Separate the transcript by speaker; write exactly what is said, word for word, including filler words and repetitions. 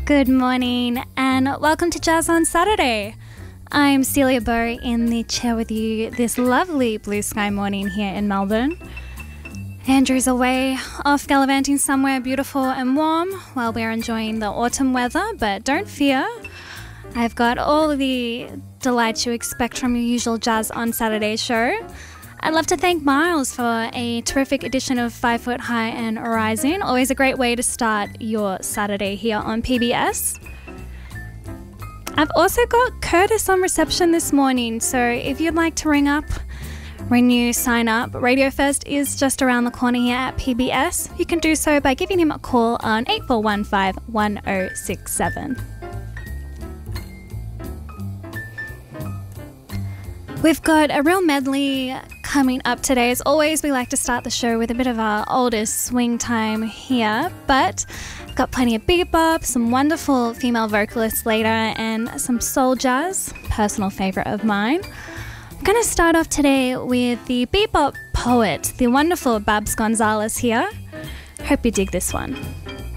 Speaker 1: Good morning and welcome to Jazz on Saturday. I'm Celia Bow in the chair with you this lovely blue sky morning here in Melbourne. Andrew's away off gallivanting somewhere beautiful and warm while we're enjoying the autumn weather, but don't fear. I've got all the delights you expect from your usual Jazz on Saturday show. I'd love to thank Miles for a terrific edition of Five Foot High and Rising. Always a great way to start your Saturday here on P B S. I've also got Curtis on reception this morning, so if you'd like to ring up, when you sign up, Radio First is just around the corner here at P B S. You can do so by giving him a call on eight four one five, one oh six seven. We've got a real medley coming up today. As always, we like to start the show with a bit of our oldest swing time here, but I've got plenty of bebop, some wonderful female vocalists later, and some soul jazz, personal favourite of mine. I'm going to start off today with the bebop poet, the wonderful Babs Gonzalez here. Hope you dig this one.